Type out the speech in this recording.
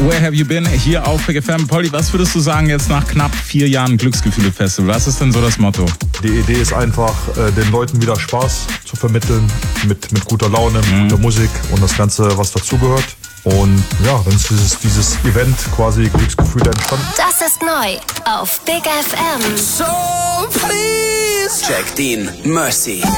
Where Have You Been? Hier auf Big FM. Polly, was würdest du sagen jetzt nach knapp 4 Jahren Glücksgefühle-Festival? Was ist denn so das Motto? Die Idee ist einfach, den Leuten wieder Spaß zu vermitteln, mit guter Laune, mit guter Musik und das Ganze, was dazugehört. Und ja, dann ist dieses Event quasi Glücksgefühle entstanden. Das ist neu auf Big FM. So please check Dean Mercy.